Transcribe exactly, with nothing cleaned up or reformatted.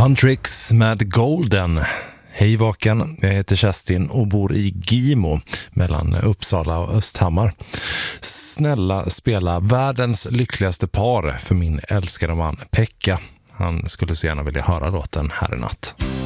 One Tricks med Golden. Hej vaken, jag heter Kerstin och bor i Gimo mellan Uppsala och Östhammar. Snälla spela världens lyckligaste par för min älskade man Pekka. Han skulle så gärna vilja höra låten här i natt.